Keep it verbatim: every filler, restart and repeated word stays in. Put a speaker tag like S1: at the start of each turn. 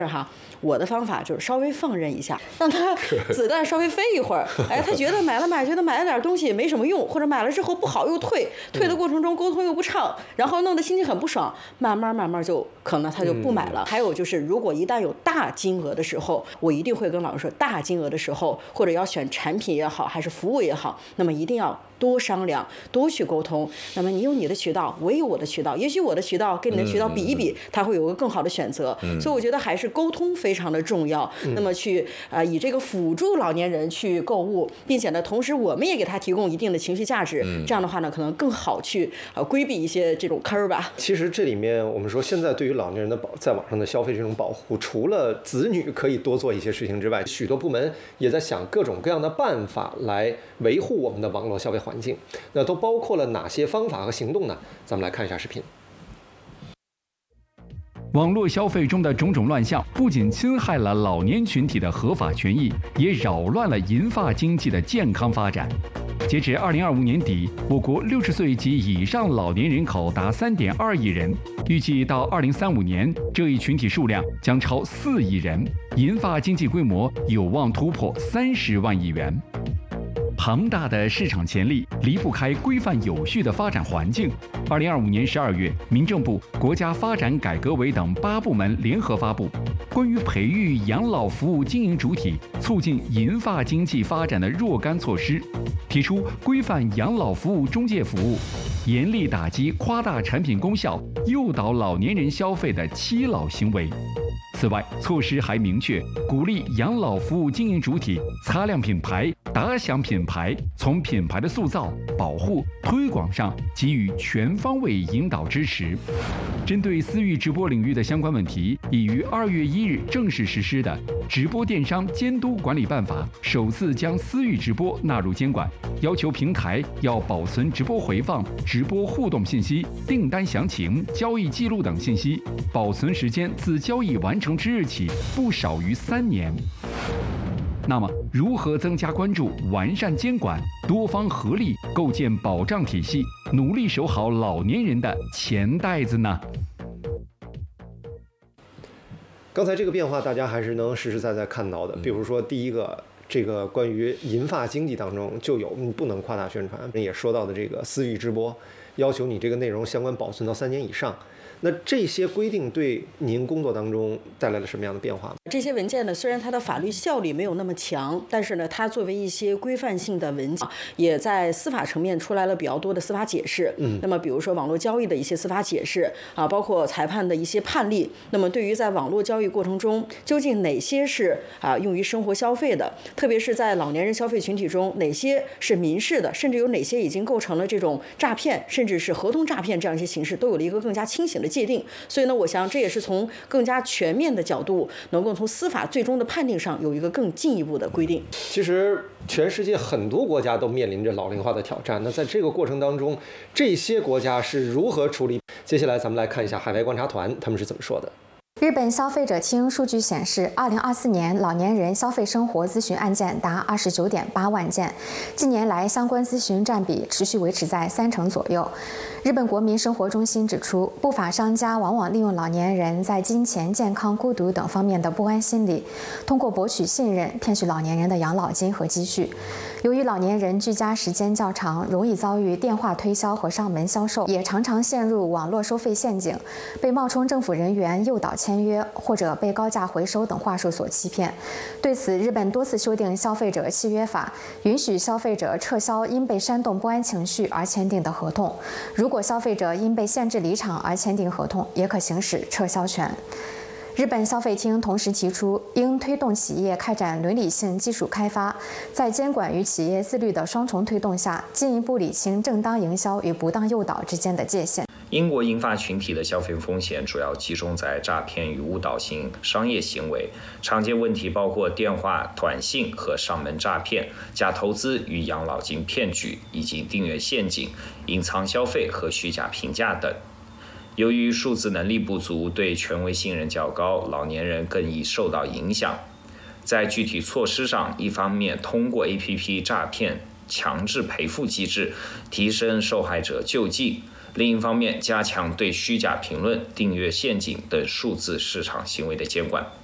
S1: 哈，我的方法就是稍微放任一下，让他子弹稍微飞一会儿。哎，他觉得买了买，觉得买了点东西没什么用，或者买了之后不好又退，退的过程中沟通又不畅，然后弄得心情很不爽，慢慢慢慢就可能他就不买了。嗯、还有就是，如果一旦有大金额的时候，我一定会跟老师说，大金额的时候，或者要选产品也好，还是服务也好，那么一定要多商量，多去沟通。那么你有你的渠道，我也有我的渠道，也许我的渠道跟你的渠道比一比，他会有个更好的选择。嗯、所以我觉得还是沟通非常的重要。嗯、那么去呃以这个辅助老年人去购物，并且呢，同时我们也给他提供一定的情绪价值。嗯、这样的话呢，可能更好去呃规避一些这种坑儿吧。
S2: 其实这里面我们说，现在对于老年人的保在网上的消费这种保护，除了子女可以多做一些事情之外，许多部门也在想各种各样的办法来维护我们的网络消费环境。那都包括了哪些方法和行动呢？咱们来看一下视频。
S3: 网络消费中的种种乱象，不仅侵害了老年群体的合法权益，也扰乱了银发经济的健康发展。截至二零二五年底，我国六十岁及以上老年人口达三点二亿人，预计到二零三五年，这一群体数量将超四亿人，银发经济规模有望突破三十万亿元。庞大的市场潜力离不开规范有序的发展环境。二零二五年十二月，民政部、国家发展改革委等八部门联合发布《关于培育养老服务经营主体、促进银发经济发展的若干措施》，提出规范养老服务中介服务，严厉打击夸大产品功效、诱导老年人消费的欺老行为。此外，措施还明确鼓励养老服务经营主体擦亮品牌、打响品牌，从品牌的塑造、保护、推广上给予全方位引导支持。针对私域直播领域的相关问题，已于二月一日正式实施的《直播电商监督管理办法》首次将私域直播纳入监管，要求平台要保存直播回放、直播互动信息、订单详情、交易记录等信息，保存时间自交易完成之日起不少于三年。那么，如何增加关注、完善监管、多方合力构建保障体系，努力守好老年人的钱袋子呢？
S2: 刚才这个变化，大家还是能实实在在看到的。比如说，第一个，这个关于银发经济当中就有你不能夸大宣传，也说到的这个私域直播，要求你这个内容相关保存到三年以上。那这些规定对您工作当中带来了什么样的变化？
S1: 这些文件呢，虽然它的法律效力没有那么强，但是呢，它作为一些规范性的文件，也在司法层面出来了比较多的司法解释。嗯，那么比如说网络交易的一些司法解释啊，包括裁判的一些判例。那么对于在网络交易过程中，究竟哪些是啊用于生活消费的，特别是在老年人消费群体中，哪些是民事的，甚至有哪些已经构成了这种诈骗，甚至是合同诈骗这样一些形式，都有了一个更加清醒的界定。所以呢，我想这也是从更加全面的角度，能够从司法最终的判定上有一个更进一步的规定。
S2: 其实全世界很多国家都面临着老龄化的挑战，那在这个过程当中，这些国家是如何处理？接下来咱们来看一下海外观察团他们是怎么说的。
S4: 日本消费者厅数据显示，二零二四年老年人消费生活咨询案件达二十九点八万件，近年来相关咨询占比持续维持在三成左右。日本国民生活中心指出，不法商家往往利用老年人在金钱、健康、孤独等方面的不安心理，通过博取信任，骗取老年人的养老金和积蓄。由于老年人居家时间较长，容易遭遇电话推销和上门销售，也常常陷入网络收费陷阱，被冒充政府人员诱导签约，或者被高价回收等话术所欺骗。对此，日本多次修订消费者契约法，允许消费者撤销因被煽动不安情绪而签订的合同。如果消费者因被限制离场而签订合同，也可行使撤销权。日本消费厅同时提出，应推动企业开展伦理性技术开发，在监管与企业自律的双重推动下，进一步理清正当营销与不当诱导之间的界限。
S5: 英国银发群体的消费风险主要集中在诈骗与误导性商业行为，常见问题包括电话、短信和上门诈骗、假投资与养老金骗局，以及订阅陷阱、隐藏消费和虚假评价等。由于数字能力不足，对权威信任较高，老年人更易受到影响。在具体措施上，一方面通过 A P P 诈骗强制赔付机制，提升受害者救济；另一方面，加强对虚假评论、订阅陷阱等数字市场行为的监管。